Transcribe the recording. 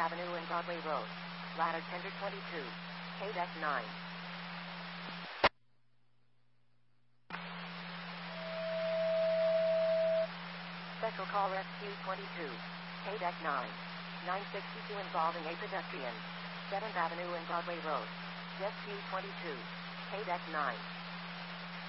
Avenue and Broadway Road. Ladder Tender 22. KDEC 9. Special call Rescue 22. KDEC 9. 962 involving a pedestrian. 7th Avenue and Broadway Road. Rescue 22. KDEC 9.